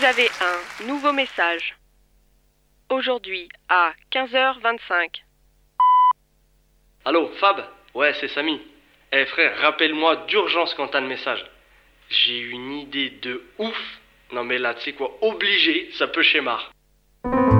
avez un nouveau message. Aujourd'hui à 15h25. Allô, Fab? Ouais, c'est Samy. Eh frère, rappelle-moi d'urgence quand t'as le message. J'ai une idée de ouf. Non mais là, tu sais quoi, obligé, ça peut schémar.